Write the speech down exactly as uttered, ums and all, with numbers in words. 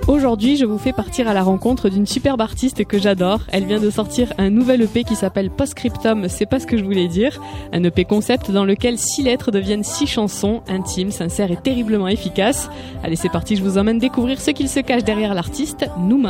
Aujourd'hui, je vous fais partir à la rencontre d'une superbe artiste que j'adore. Elle vient de sortir un nouvel E P qui s'appelle Postscriptum, c'est pas ce que je voulais dire. Un E P concept dans lequel six lettres deviennent six chansons, intimes, sincères et terriblement efficaces. Allez, c'est parti, je vous emmène découvrir ce qu'il se cache derrière l'artiste, Nouma.